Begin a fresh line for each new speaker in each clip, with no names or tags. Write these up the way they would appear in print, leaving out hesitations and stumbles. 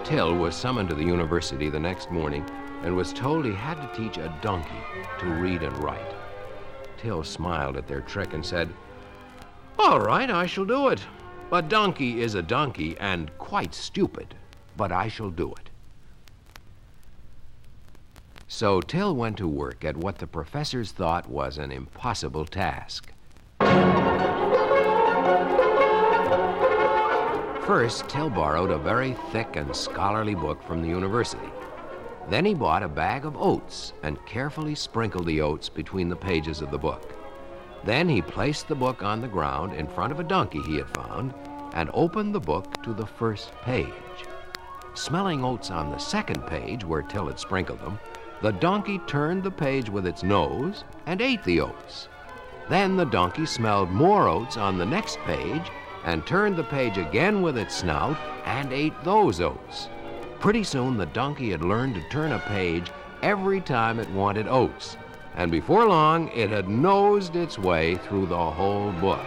Till was summoned to the university the next morning and was told he had to teach a donkey to read and write. Till smiled at their trick and said, "All right, I shall do it. A donkey is a donkey and quite stupid, but I shall do it." So Till went to work at what the professors thought was an impossible task. First, Till borrowed a very thick and scholarly book from the university. Then he bought a bag of oats and carefully sprinkled the oats between the pages of the book. Then he placed the book on the ground in front of a donkey he had found and opened the book to the first page. Smelling oats on the second page where Till had sprinkled them, the donkey turned the page with its nose and ate the oats. Then the donkey smelled more oats on the next page and turned the page again with its snout and ate those oats. Pretty soon the donkey had learned to turn a page every time it wanted oats, and before long it had nosed its way through the whole book.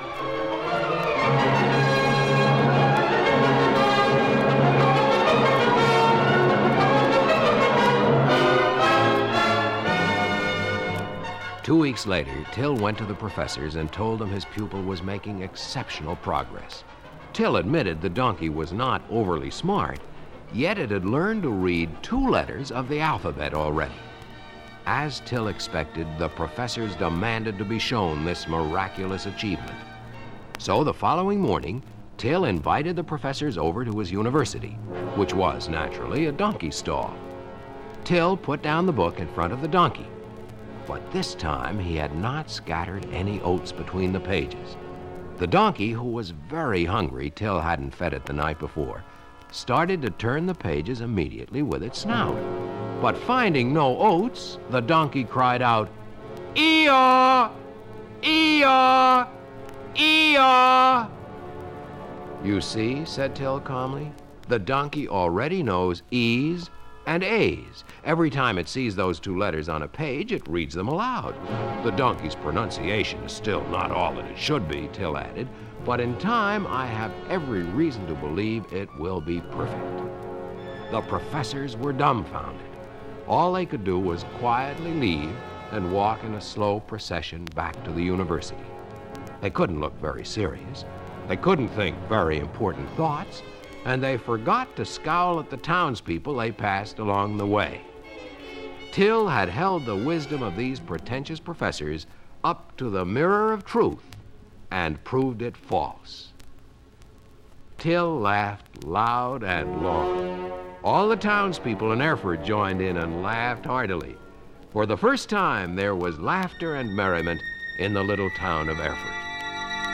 Two weeks later, Till went to the professors and told them his pupil was making exceptional progress. Till admitted the donkey was not overly smart, yet it had learned to read 2 letters of the alphabet already. As Till expected, the professors demanded to be shown this miraculous achievement. So the following morning, Till invited the professors over to his university, which was, naturally, a donkey stall. Till put down the book in front of the donkey. But this time he had not scattered any oats between the pages. The donkey, who was very hungry, Till hadn't fed it the night before, started to turn the pages immediately with its snout. But finding no oats, the donkey cried out, "Ee-yaw! Ee-yaw! Ee-yaw!" "You see," said Till calmly, "the donkey already knows E's and A's. Every time it sees those 2 letters on a page, it reads them aloud. The donkey's pronunciation is still not all that it should be," Till added, "but in time I have every reason to believe it will be perfect." The professors were dumbfounded. All they could do was quietly leave and walk in a slow procession back to the university. They couldn't look very serious. They couldn't think very important thoughts, and they forgot to scowl at the townspeople they passed along the way. Till had held the wisdom of these pretentious professors up to the mirror of truth and proved it false. Till laughed loud and long. All the townspeople in Erfurt joined in and laughed heartily. For the first time, there was laughter and merriment in the little town of Erfurt.